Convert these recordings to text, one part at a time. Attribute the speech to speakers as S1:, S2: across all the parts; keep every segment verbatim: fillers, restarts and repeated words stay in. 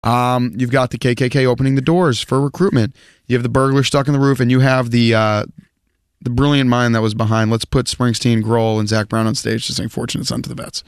S1: Um, you've got the K K K opening the doors for recruitment. You have the burglar stuck in the roof, and you have the uh, the brilliant mind that was behind, let's put Springsteen, Grohl, and Zach Brown on stage to sing Fortunate Son to the vets.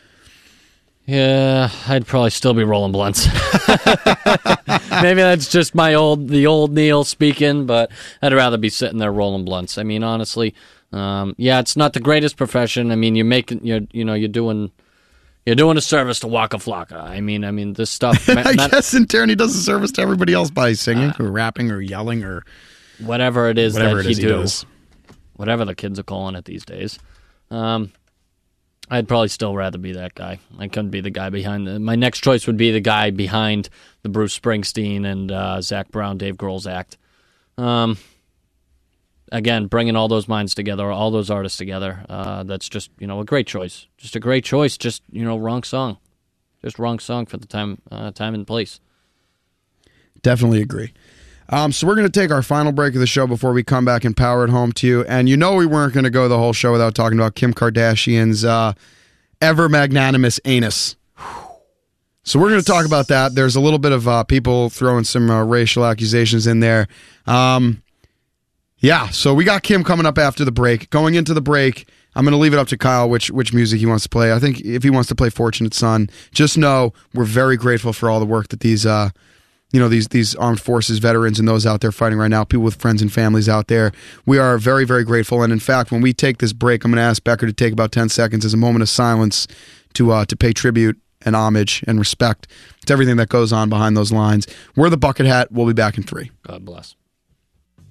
S2: Yeah, I'd probably still be rolling blunts. Maybe that's just my old, the old Neil speaking, but I'd rather be sitting there rolling blunts. I mean, honestly, um, yeah, it's not the greatest profession. I mean, you're making, you're, you know, you're doing, you're doing a service to Waka Flocka. I mean, I mean, this stuff.
S1: I not, guess in turn he does a service to everybody else by singing
S2: uh,
S1: or rapping or yelling or
S2: whatever it is
S1: whatever
S2: that
S1: it is
S2: he,
S1: he
S2: do,
S1: does.
S2: Whatever the kids are calling it these days. Um, I'd probably still rather be that guy. I couldn't be the guy behind the... My next choice would be the guy behind the Bruce Springsteen and uh, Zach Brown, Dave Grohl's act. Um, again, bringing all those minds together, all those artists together, uh, that's just, you know, a great choice. Just a great choice. Just, you know, wrong song. Just wrong song for the time, uh, time and place.
S1: Definitely agree. Um, so we're going to take our final break of the show before we come back and power it home to you. And you know we weren't going to go the whole show without talking about Kim Kardashian's uh, ever magnanimous anus. So we're going to talk about that. There's a little bit of uh, people throwing some uh, racial accusations in there. Um, yeah, so we got Kim coming up after the break. Going into the break, I'm going to leave it up to Kyle which which music he wants to play. I think if he wants to play Fortunate Son, just know we're very grateful for all the work that these... Uh, You know, these these armed forces veterans and those out there fighting right now, people with friends and families out there. We are very, very grateful. And in fact, when we take this break, I'm going to ask Becker to take about ten seconds as a moment of silence to uh, to pay tribute and homage and respect to everything that goes on behind those lines. We're the Bucket Hat. We'll be back in three.
S2: God bless.